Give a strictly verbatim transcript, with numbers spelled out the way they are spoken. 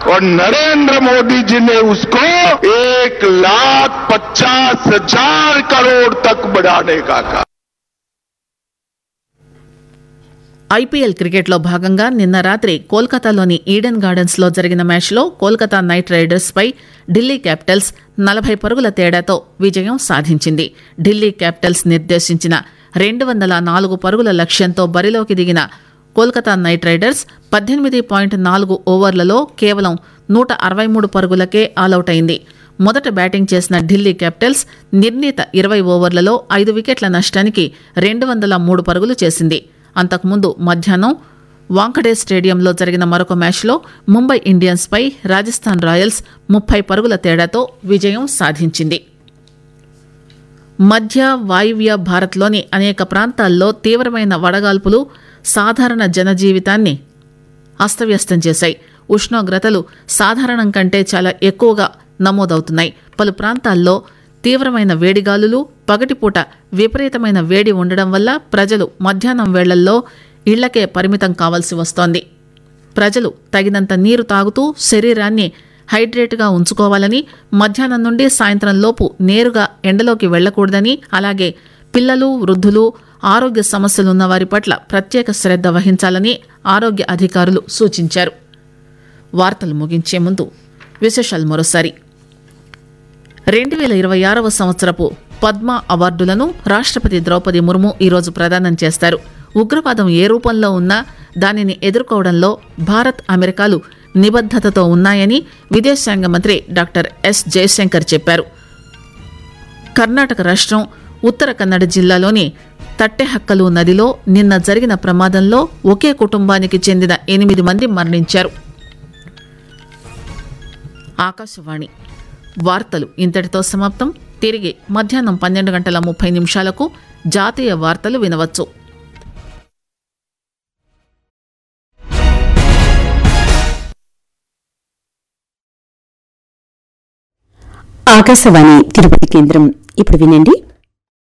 और नरेंद्र मोदी जी ने उसको एक लाख पचास हजार करोड़ तक बढ़ाने का कहा. ఐపీఎల్ క్రికెట్లో భాగంగా నిన్న రాత్రి కోల్కతాలోని ఈడెన్ గార్డెన్స్ లో జరిగిన మ్యాచ్లో కోల్కతా నైట్ రైడర్స్ పై ఢిల్లీ క్యాపిటల్స్ నలభై పరుగుల తేడాతో విజయం సాధించింది. ఢిల్లీ క్యాపిటల్స్ నిర్దేశించిన రెండు వందల నాలుగు పరుగుల లక్ష్యంతో బరిలోకి దిగిన కోల్కతా నైట్ రైడర్స్ పద్దెనిమిది పాయింట్ నాలుగు ఓవర్లలో కేవలం నూట అరవై మూడు పరుగులకే ఆలౌట్ అయింది. మొదట బ్యాటింగ్ చేసిన ఢిల్లీ క్యాపిటల్స్ నిర్ణీత ఇరవై ఓవర్లలో ఐదు వికెట్ల నష్టానికి రెండు వందల మూడు పరుగులు చేసింది. అంతకుముందు మధ్యాహ్నం వాంఖడే స్టేడియంలో జరిగిన మరొక మ్యాచ్లో ముంబై ఇండియన్స్ పై రాజస్థాన్ రాయల్స్ ముప్పై పరుగుల తేడాతో విజయం సాధించింది. మధ్య వాయువ్య భారత్లోని అనేక ప్రాంతాల్లో తీవ్రమైన వడగాల్పులు సాధారణ జనజీవితాన్ని అస్తవ్యస్తం చేశాయి. ఉష్ణోగ్రతలు సాధారణం కంటే చాలా ఎక్కువగా నమోదవుతున్నాయి. పలు ప్రాంతాల్లో తీవ్రమైన వేడిగాలులు, పగటిపూట విపరీతమైన వేడి ఉండడం వల్ల ప్రజలు మధ్యాహ్నం వేళల్లో ఇళ్లకే పరిమితం కావాల్సి వస్తోంది. ప్రజలు తగినంత నీరు తాగుతూ శరీరాన్ని హైడ్రేట్గా ఉంచుకోవాలని, మధ్యాహ్నం నుండి సాయంత్రం లోపు నేరుగా ఎండలోకి వెళ్లకూడదని, అలాగే పిల్లలు, వృద్ధులు, ఆరోగ్య సమస్యలున్న వారి పట్ల ప్రత్యేక శ్రద్ధ వహించాలని ఆరోగ్య అధికారులు సూచించారు. వార్తలు ముగించే ముందు విశేషాలు మరోసారి. రెండు వేల ఇరవై ఆరవ సంవత్సరపు పద్మ అవార్డులను రాష్ట్రపతి ద్రౌపది ముర్ము ఈరోజు ప్రదానం చేస్తారు. ఉగ్రవాదం ఏ రూపంలో ఉన్నా దానిని ఎదుర్కోవడంలో భారత్, అమెరికాలు నిబద్దతతో ఉన్నాయని విదేశాంగ మంత్రి డాక్టర్ ఎస్ జయశంకర్ చెప్పారు. కర్ణాటక రాష్ట్రం ఉత్తర కన్నడ జిల్లాలోని తట్టెహక్కలు నదిలో నిన్న జరిగిన ప్రమాదంలో ఒకే కుటుంబానికి చెందిన ఎనిమిది మంది మరణించారు. ఆకాశవాణి వార్తలు ఇంతటితో సమాప్తం. తిరిగి మధ్యాహ్నం పన్నెండు గంటల ముప్పై నిమిషాలకు జాతీయ వార్తలు వినవచ్చు. ఆకాశవాణి తిరుపతి కేంద్రం. ఇప్పుడు వినండి